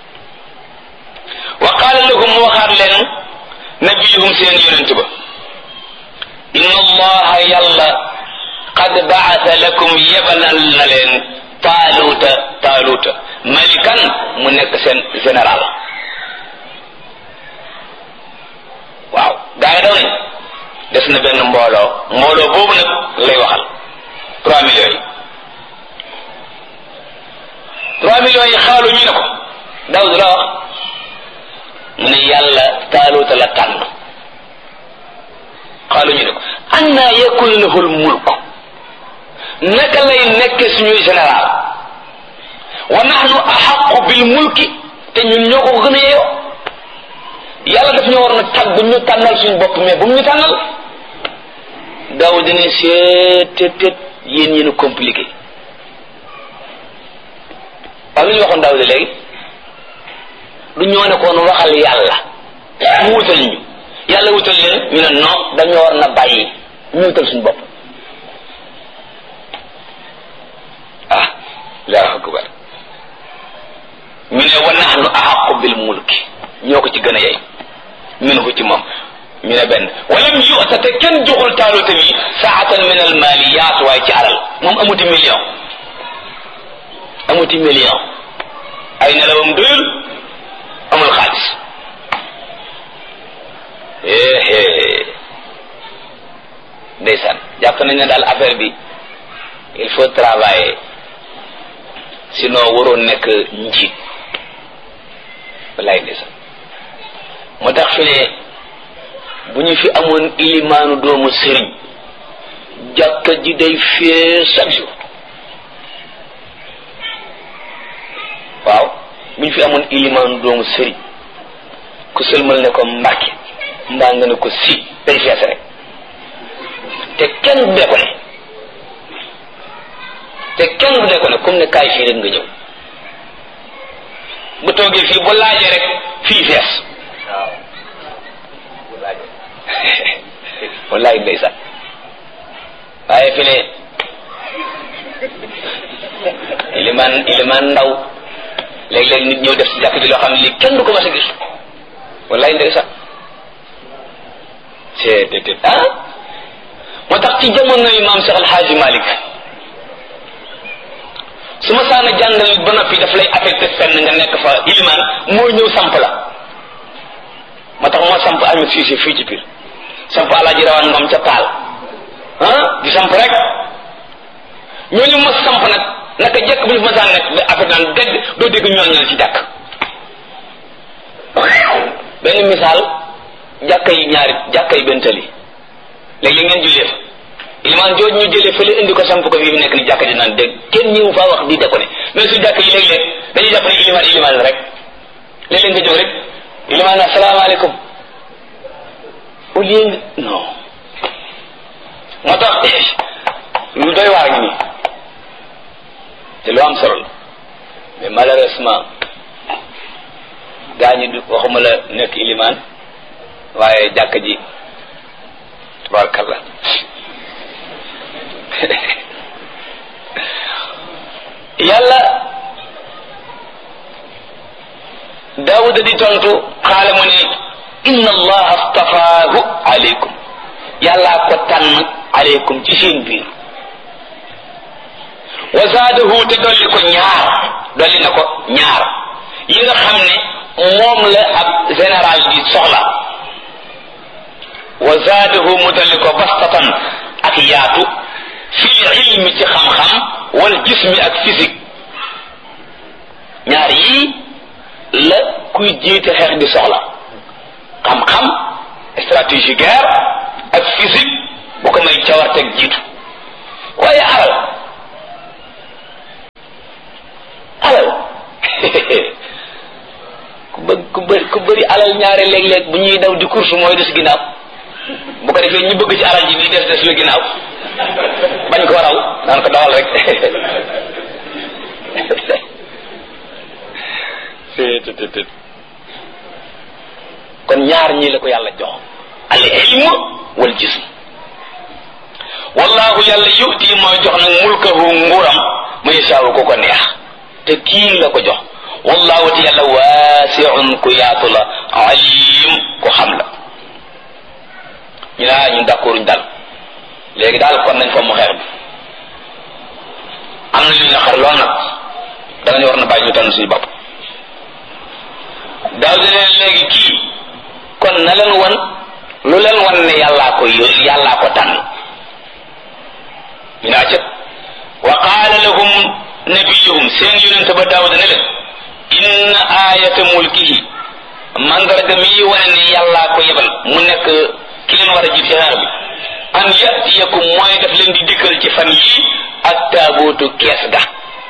wa qaala lahum mu waxaat leen nabiyuhum seen yonent ba inna allaha yàlla qad ba'atha lakum yebanal na leen taaluuta malikan mu nekk seen général waaw gaa yi daw nañ des na benn mbooloo boobu nag lay waxal 3 millions yi 3 millions yi xaalu ñu ne ko Daawud la wax mu ne yàlla taaluuta la tànn xaalu ñu ne ko anna yakunu lahul mulk naka lay nekk suñuy général wa nahnu ahaqu bil mulki te ñun ñoo ko gën a yeeyoo yàlla daf ñoo war na tàgg ñu tànnal suñu bopp mais bu mu ñu tànnal Daawud ne seetet yéen yéen a compliqué waaw lu ñu waxoon Daawud léegi du ñoo ne koon waxal yàlla mu wutal ñu yàlla wutal leen ñu ne non dañoo war na bàyyi ñu wutal suñu bopp Allahu akbar ñu ne wa nahnu ahaqu bil mulki ñoo ko ci gën a yey minhu ci moom ñu ne benn walam yu'ta te kenn joxul Taaluta bi saatan min al maliyat waaye ci alal moom amuti million ay nelawam doyul amul xaalis ndeysaan jàpp nañ ne daal affaire bi il faut travailler sinon waroon nekk njiit wallaay ndeysaan moo tax fi ne bu ñu fi amoon ilimaanu doomu sëriñ jàkka ji day fee chaque jour waaw bu ñu fi amoon ilimaanu doomu sëriñ ku sëlmal ne ko Mbàkke mbaa nga ne ko si day fees rek te kenn du ko ne comme ne kaay fii rek nga ñëw bu toogee fii bu laajee rek fii fees waaw bu laajee wallaay ndeysaan waaye fi ne ilimaan ndaw léeg-léeg nit ñëw def ci jàkk ji loo xam ne lii kenn du ko mas a gis wallaay ndeysaan c'est moo tax ci jamono yi maam Cheikh Alhaaji Malick su ma saana jàngal ba noppi daf lay affecté fenn nga nekk fa ilimaan mooy ñëw samp la moo tax moo samp Ahmed Cissé fii ci biir samp Alaaji Rawaan Ngom ca Paal di samp rek ñooñu ma samp nag naka jekk bu ñu ma saan nekk ba affaire naan dégg doo dégg ñooñal ci jàkk benn misaal jàkka yi benn tali léegi ngeen jullee fa ilimaan jooju ñu jëlee fële indi ko samp ko fii mu nekk ni jàkka ji naan dégg kenn ñëwu faa wax di de ko ne mais su jàkk yi léeg-léeg dañuy jàpp ne ilimaan rek léeg-léeg nga jóg rek ilimaan asalaamaaleykum au lieu non moo tax lu doy waar ngi nii te lu am solo la mais malheureusement gaa ñi du waxuma la nekk ilimaan waaye jàkk ji tabarakallah yàlla Daawuda di tontu xaala mu ne inna allaha astafaahu aleykum yàllaa ko tànn aleykum ci seen biir wa zaadahu te dolli na ko ñaar yi nga xam ne moom la ab général di soxla wa zaadahu mu dolli ko bastatan ak yaatu fil ilmi ci xam-xam wal jismi ak physique ñaar yii la kuy jiite xeex di soxla xam-xam stratégie guerre ak physique bu bu ko may cawarteeg jiitu waaye alal ku bëri alal ñaare léeg-léeg bu ñuy daw di course mooy des ginnaaw bu ko defee ñu bëgg ci alal ji di des la ginnaaw bañ ko raw naan ko dawal rek kon ñaar ñii la ko yàlla jox al ilm wal jism wallahu yàlla yu'ti mooy jox nag mulkahu nguuram mu yashaawu ko neex te kii la ko jox wallahu te yàlla waasi'un ku yaatu la alim ku xam la ñu naa ñun d'accorduñ daal léegi daal kon nañ fa mu xeex bi am na ñu naqar lool nag danañu war na bàyyi ñu tànn suñu bopp daaw di leen léegi kii kon na leen wan lu leen wan ne yàllaa ko tànn ñu naa cëp wa qaala lahum nabiyuhum seen yonente ba daawuda ne leen inna ayata mulkihi mandarga mi wane ne yàllaa ko yebal mu nekk ki leen war a jiit xeer bi an yatiyakum mooy daf leen di dikkal ci fan yii ak taabuutu kees ga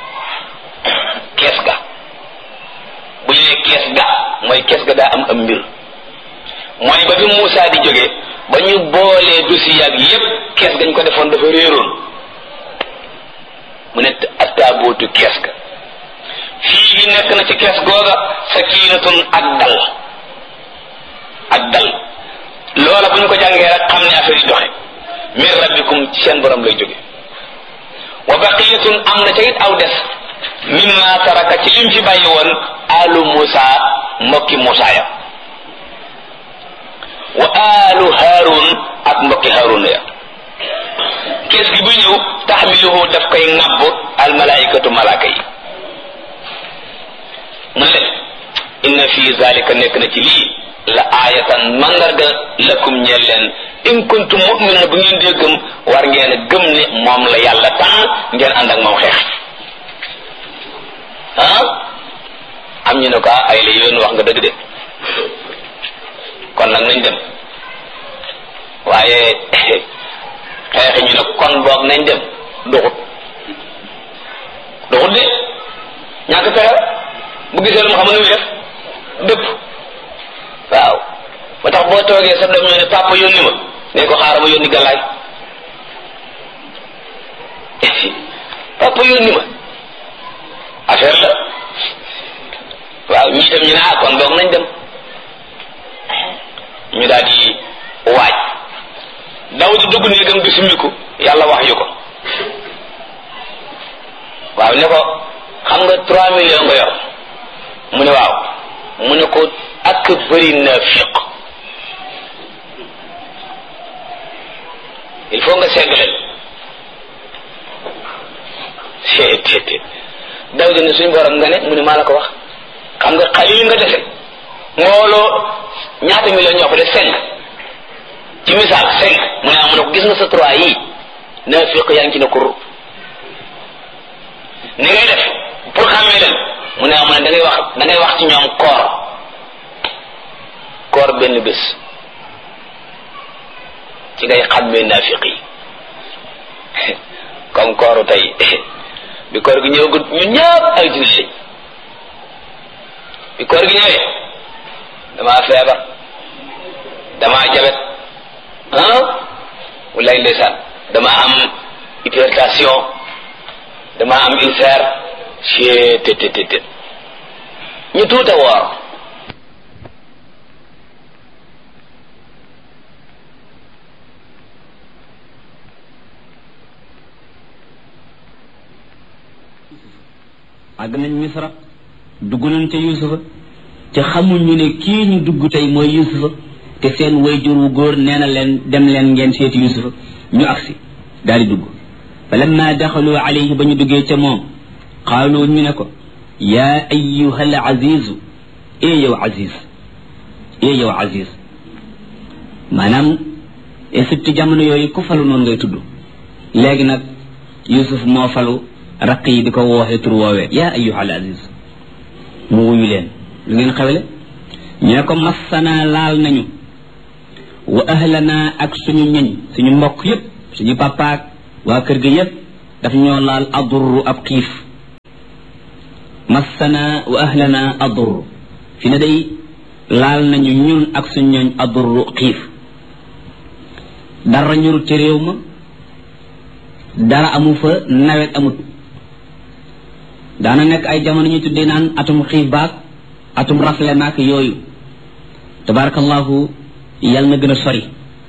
bu ñu ne kees ga mooy kees ga daa am mbir mooy ba bi Muusaa di jógee ba ñu boolee dossier ak yépp kees gañ ko defoon dafa réeroon mu ne ak taabuutu kees ga fii gi nekk na ci kees googa sakiinatun ak dal loola bu ñu ko jàngee rek xam ne affaire yi doxe min rabbikum ci seen borom lay jóge wa baqiyatun am na ca it aw des mimma taraka ci lim fi bàyyi woon alu Musa mbokki Musa ya wa alu Harun ak mbokki Harun ya kees gi bu ñëw taxmiluhu daf koy ŋàbb al malaikatu malaaka yi mu ne inna fi zalika nekk na ci lii la aayatan mandarga lakum ñeel leen in kuntum mu'minina bu ngeen dee gëm war ngeen a gëm ne moom la yàlla tànn ngeen ànd ak moom xeex am ñu ne ko ay la yoon wax nga dëgg de kon nag nañ dem waaye xeexi ñu ne kon boog nañ dem doxut de ñàkk pexe bu gisee lu mu xam ne muy def dëpp waaw ba tax boo toogee sa doom ñoo ne papa yónni ma ne ko xaaral ma yónni gàllaay papa yónni ma affaire la waaw ñii dem ñu ne kon boog nañ dem ñu daal di waaj daw di dugg néegam di summiku yàlla wax yu ko waaw ne ko xam nga 3 millions nga yor mu ne waaw mu ne ko ak bëri naafiq il faut nga segg leen daw di ne suñu borom nga ne mu ne maa la ko wax xam nga xalil nga dese mbooloo ñaata million ñoo ko def 5 ci misaal 5 mu ne am na ko gis nga sa 3 yi naafiq yaa ngi ci ne kur ni ngay def pour xàmmee leen mu ne am na da ngay wax ci ñoom koor benn bés ci ngay xàmmee naafiq yi comme kooru tey bi koor gi ñëwagut ñun ñëpp ay jullit lañ bi koor gi ñëwee damaa feebar damaa jabet walaay ndeysaan damaa am hypertension damaa am ulcère chet ñu tuuta woor àgg nañ Misra dugg nañ ca Yuusufa te xamuñu ne kii ñu dugg tey mooy Yuusufa te seen wayjur wu góor nee na leen dem leen ngeen seeti Yuusufa ñu agsi daal di dugg fa lamma daxalu alayhi ba ñu duggee ca moom qaalu ñu ne ko yaa ayyuha al azizu yow aziz maanaam Égypte jamono yooyu ku falu noonu ngay tudd léegi nag Yuusuf moo falu raq yi di ko wooxee tur woowee yaa ayyuha al aziz mu wuyu leen lu ngeen xewle ñu ne ko massana laal nañu wa ahlana ak suñu ñoñ suñu mbokk yépp suñu papaak waa kër gi yépp daf ñoo laal adurru ab xiif massana wa ahlana adurru fi ne day laal nañu ñun ak suñ ñooñ adurru xiif dara ñurut ci réew ma dara amu fa nawet amut daana nekk ay jamono ñu tuddee naan atum xiif baak atum rafle maak yooyu tabarakallahu yàlla na gën a sori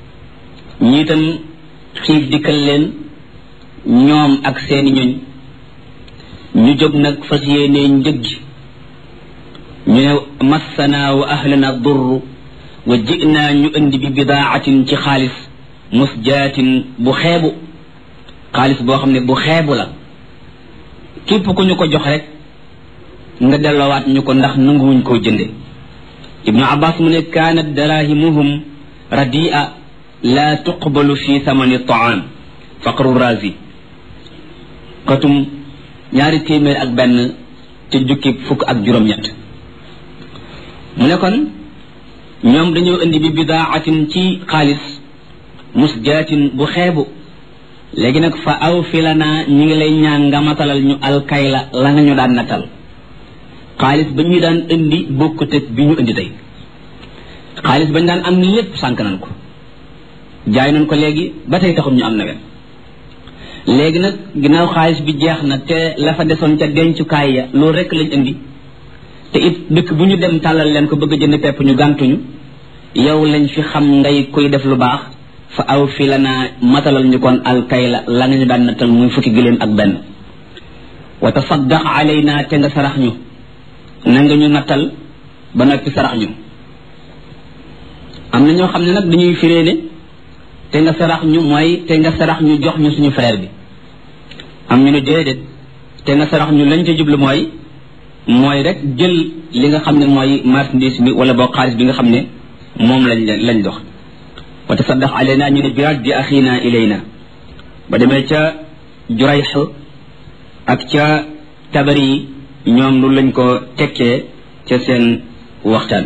ñi itam xiif dikkal leen ñoom ak seeni ñoñ ñu jóg nag fas yéenee njëg gi ñu ne massana wa ahlana durru wa ji'naa ñu indi bi bidaatin ci xaalis musjaatin bu xeebu xaalis boo xam ne bu xeebu la képp ku ñu ko jox rek nga delloowaat ñu ko ndax nanguwuñ koo jënde ibnu abbas mu ne kaanat darahimuhum radia la tuqbalu fi thamani taam faqru razi katum 200 te jukki fukk ak juróom-ñett mu ne kon ñoom dañoo indi bi bidaatin ci xaalis musjaatin bu xeebu léegi nag fa aw fi la naa ñi ngi lay ñaan nga matalal ñu alkayla la nga ñu daan nattal xaalis ba ñu daan indi bokkut ak bi ñu indi tey xaalis ba ñu daan am lépp sànk nañ ko jaay nañ ko léegi ba tey taxul ñu am nawet léegi nag ginnaaw xaalis bi jeex na te la fa desoon ca dencukaay ya loolu rek lañ indi te it dëkk bu ñu dem tàllal leen ko bëgg a jënd pepp ñu gàntuñu yow lañ fi xam ngay koy def lu baax fa aw fi la naa matalal ñu kon alkayla la nga ñu daan nattal muy fukki gëléem ak benn wa tasaddaq alayna te nga sarax ñu na nga ñu nattal ba noppi sarax ñu am na ñoo xam ne nag dañuy firee ne te nga sarax ñu mooy te nga sarax ñu jox ñu suñu frère bi am ñu ne déedéet te nga sarax ñu lañ ca jublu mooy rek jël li nga xam ne mooy marchandise bi wala boo xaalis bi nga xam ne moom lañ dox wa tasaddaq alayna ñu ne biraat bi axina ilayna ba demee ca jurayx ak ca tabari ñoom lu lañ ko tekkee ca seen waxtaan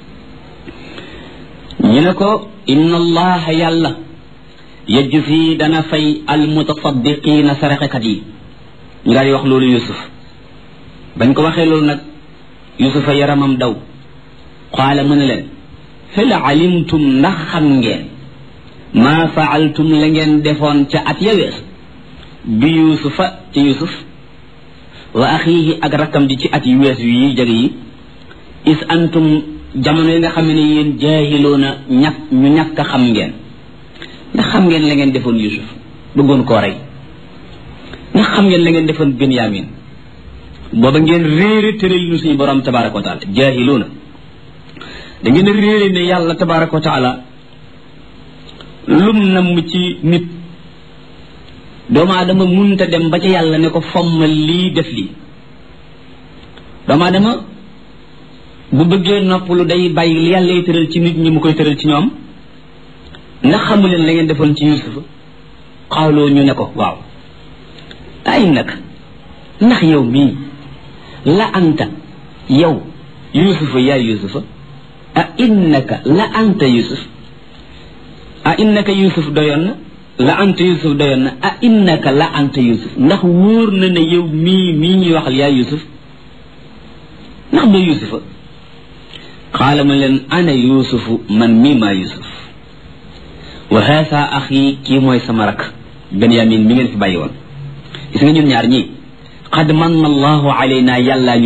ñu ne ko inna allaha yàlla yajzi dana fay almutasaddiqina saraxekat yi ñu daal di wax loolu yusuf bañ ko waxee loolu nag yusufa yaramam daw qaala mu ne leen hal alimtum ndax xam ngeen maa faaltum la ngeen defoon ca at ya wees bi yusufa ci yusuf wa axiihi ak rakkam ji ci at yu wees yi jege yi is antum jamono yi nga xam ne yéen jaahiloona ñu ñàkk a xam ngeen ndax xam ngeen la ngeen defoon yusuf bëggoon koo rey ndax xam ngeen la ngeen defoon benyamin booba ngeen réere tëral nu suñu borom tabaraka wa taala jaahiloona da ngeen réere ne yàlla tabaraka wa taala lum namm ci nit doomu aadama munta dem ba ca yàlla ne ko fommal lii def lii doomu aadama bu bëggee noppalu day bàyyi li yàlla yi tëral ci nit ñi mu koy tëral ci ñoom ndax xamu leen la ngeen defoon ci yusufa xawloo ñu ne ko waaw ay nag ndax yow mii la anta yow yusufa yaa yusufa a innaka la anta yusuf a innaka yusuf doyoon na la anta yusuf doyoon na a innaka la anta yusuf ndax wóor na ne yow mii ñuy waxal yaa yusuf ndax doo yusufa xaala ma leen ana yusufu man mii maa yusuf wa haasa axi kii mooy sama rak benyamin mi ngeen fi bàyyi woon gis nga ñun ñaar ñii qad manna allahu alayna yàllaa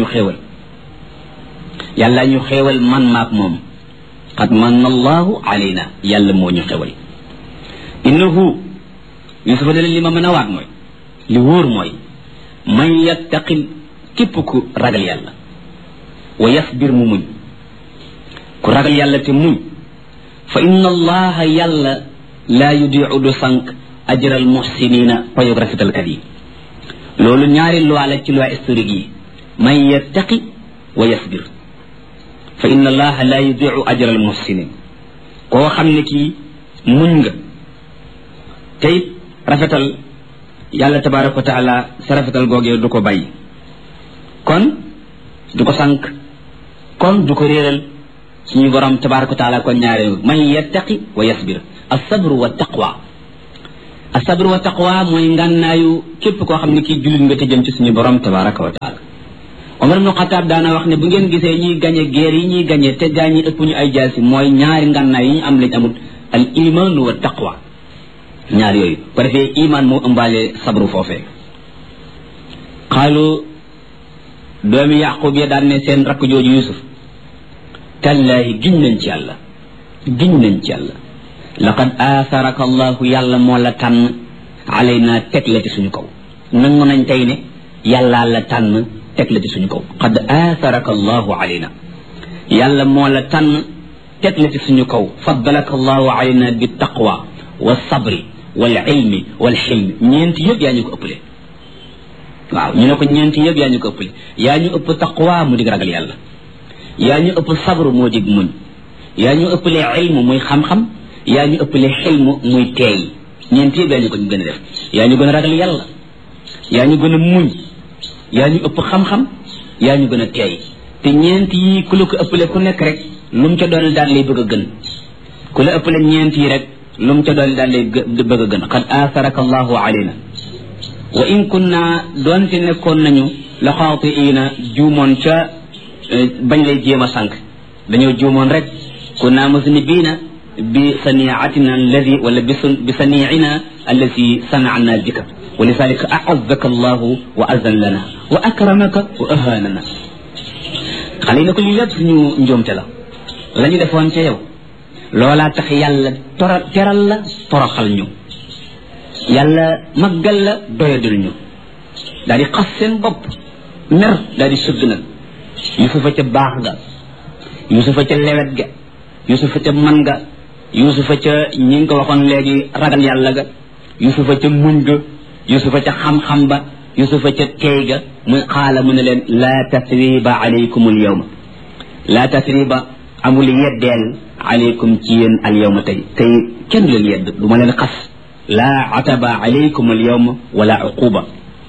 ñu xéewal man maak moom qad manna allahu alayna yàlla moo ñu xéewal innahu yusufa de li ma mën a waat mooy li wóor mooy man yattaqil képp ku ragal yàlla wa yasbir mu muñ ku ragal yàlla te muñ fa inna allaha yàlla laa yudiu du sànq ajral muhsinina payog rafetalkat yi loolu ñaari loi la ci loi historique yi man yattaqi wa yasbir fa inna allaha laa yudiu ajral muhsinin koo xam ne kii muñ nga tey rafetal yàlla tabaraka wa taala sa rafetal googee du ko bàyyi kon du ko sànq kon du ko réeral suñu borom tabaraka wa taala kon ñaareel man yattaqi wa yasbir as-sabru wa taqwa sabru wa taqwa mooy ngànnaayu képp koo xam ne kii jullit nga te jëm ci suñu borom tabaraka wa taala Omar ibn Khattab daana wax ne bu ngeen gisee ñuy gañe guerre yi ñuy gañe te gaa ñi ëpp ñu ay jaasi mooy ñaari ngànnaay yi ñu am lañ amut al iman wa taqwa ñaar yooyu ko defee iman moo ëmbaale sabru foofee xaalu doomi yaqub ya daan ne seen rakk jooju yusuf tallaahi giñ nañ ci yàlla laqad aatharaka allahu yàlla moo la tànn alayna teg la ci suñu kaw nangu nañ tey ne yàllaa la tànn teg la ci suñu kaw qad aatharaka allahu alayna yàlla moo la tànn teg la ci suñu kaw faddalaka allahu alayna bi taqwa wa sabri wal ilmi wal xilmi ñeenti yëpp yaa ñu ko ëppale waaw ñu ne ko ñeenti yëpp yaa ñu ko ëppale yaa ñu ëpp taqwa mu dig ragal yàlla yaa ñu ëpp sabru moo dig muñ yaa ñu ëppale ilmu muy xam-xam yaa ñu ëppale xilmu muy teey ñeenti yëpp yaa ñu ko ñu gën a def yaa ñu gën a ragal yàlla yaa ñu gën a muñ yaa ñu ëpp xam-xam yaa ñu gën a teey te ñeent yi ku la ko ëppale ku nekk rek lu mu ca doon daan lay bëgg a gën ku la ëppale ñeent yi rek lu mu ca doon daan lay bëgg a gën qad aatharaka allahu alayna wa in kunna doonte nekkoon nañu la xaatiina juumoon ca bañ lay jéem a sànq dañoo juumoon rek kunna musnibiina bi saniatina alladi wala bi saniina allati sanana bika wa lidalika a'azzaka allahu wa azan lana wa akramaka wa ahanana xale yi ne ko lii lépp suñu njuumte la ñu defoon ca yow loolaa tax yàlla teral la toroxal ñu yàlla maggal la doyadul ñu daal di xas seen bopp mer daal di sëgg nag yusufa ca baax ga yusufa ca lewet ga yusufa ca man ga yusufa ca ñi ngi ko waxoon léegi ragal yàlla ga yusufa ca muñ ga yusufa ca xam-xam ba yusufa ca teey ga muy xaala mu ne leen laa tasriba alaykum al yawma laa tasriba amul yeddeel alaykum ci yéen al yawma tey kenn leen yedd du ma leen xas laa ataba alaykum al yawma wala uquba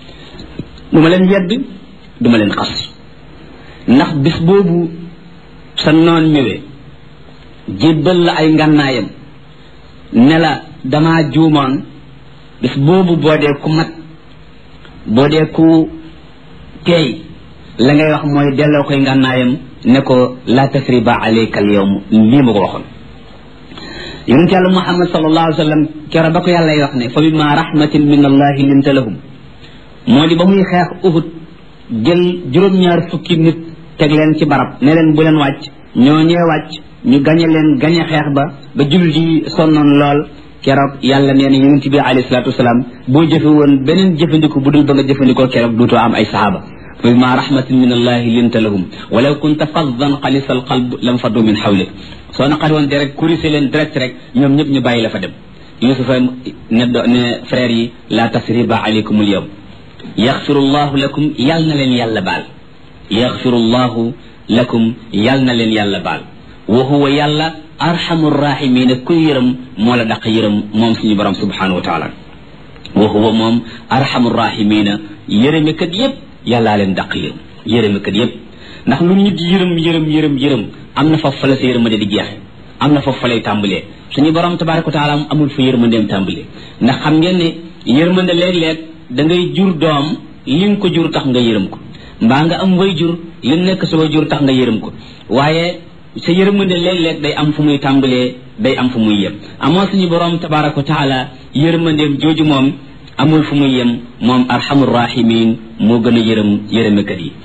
du ma leen yedd du ma leen xas ndax bis boobu sa noon ñëwee jébbal la ay ngànnaayam ne la damaa juumoon bis boobu boo dee ku mat boo dee ku teey la ngay wax mooy delloo koy ngànnaayam ne ko la tasriba alayka al yawm lii ma ko waxoon yonent yàlla muhammad sallallahu alayhi wa sallam kero ba ko yàlla wax ne fa bima rahmatin min allahi linta lahum moo di ba muy xeex uhud jël juróom-ñaar fukki nit teg leen ci barab ne leen bu leen wàcc ñoo ñee wàcc ñu gañe leen gañe xeex ba jullit yi sonnoon lool keroog yàlla nee na yonent bi alayhi salaatu wasalaam boo jëfe woon beneen jëfandiku bu dul ba nga jëfandikoo keroog duutoo am ay sahaaba fa bima rahmatin min allahi linta lahum walaw kunta faddan xalisa al qalb lam faddu min xawlik soo naqari woon direct kurise leen direct rek ñoom ñëpp ñu bàyyi la fa dem yusufa ne frère yi la tasriba alaykum al yawm yaxfiru llahu lakum yal na leen yàlla baal yaxfiru llahu lakum yal na leen yàlla baal wa huwa yàlla arhamur rahimina kuy yërëm moo la daq yërëm moom suñu borom subhanahu wa taala wa huwa moom arhamur rahimina yërëmekat yépp yàllaa leen daq yërëmekat yépp ndax lu nit yërëm am na foofu fa la sa yërmande di jeexe am na foofu fa lay tàmbalee suñu borom tabaraka wa taala amul fa yërmandeem tàmbalee ndax xam ngeen ne yërmande léeg-léeg da ngay jur doom li nga ko jur tax nga yërëm ko mbaa nga am way jur li nekk sa way jur tax nga yërëm ko waaye sa yërmande léeg-léeg day am fu muy tàmbalee day am fu muy yem amoo suñu borom tabaraka wa taala yërmandeem jooju moom amul fu muy yem moom arhamur rahimin moo gën a yërëmekat yi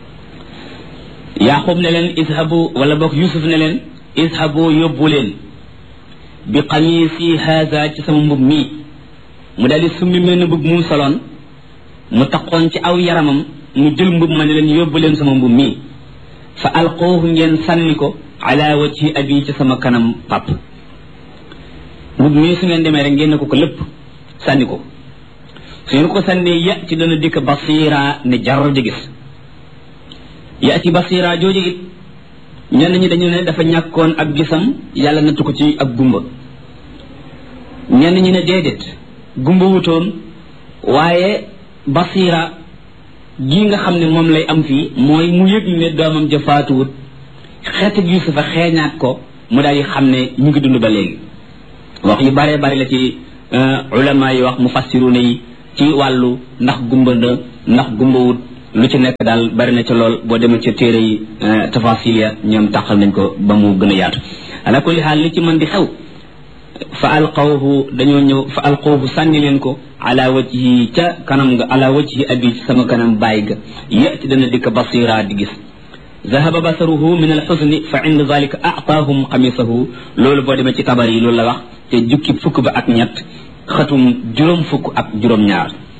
yaqub ne leen ishabu wala boog yusuf ne leen ishabu yóbbu leen bi qamisi haza ci sama mbub mii mu daal di summi mel ne mbub mu soloon mu taqoon ci aw yaramam mu jël mbub ma ne leen yóbbu leen sama mbub mii fa alqoohu ngeen sànni ko ala wajhi abi ci sama kanam pap mbub mii su ngeen demee rek ngeen ne ko lépp sànni ko su ngeen ko sànnee ya ci dana dikk basira ne jar di gis ya ci basira jooju it ñenn ñi dañu ne dafa ñàkkoon ab gisam yàlla nattu ko ci ak gumba ñenn ñi ne déedéet gumba wutoon waaye basira gi nga xam ne moom lay am fii mooy mu yëg ne doomam ja faatuwut xeetu yusufa xeeñaat ko mu daal di xam ne ñu ngi dund ba léegi wax yu bare bari la ci ulama yi wax mufassiruna yi ci wàllu ndax gumba na ndax gumbawut lu ci nekk daal bari na ci lool boo demee ci téere yi tafasil ya ñoom tàqal nañ ko ba mu gën a yaatu ala kulli xaal li ci mën di xew fa alqawhu dañoo ñëw fa alqawhu sànni leen ko ala wajhi ca kanam nga ala wajhi abi sama kanam bàyyi ga yati dana dikk basira di gis zahaba basaruhu min alxusni fa inda zalika aataahum xamisahu loolu boo demee ci tabar yi loolu la wax te jukki fukk ba ak ñett xatum juróom fukk ak juróom ñaar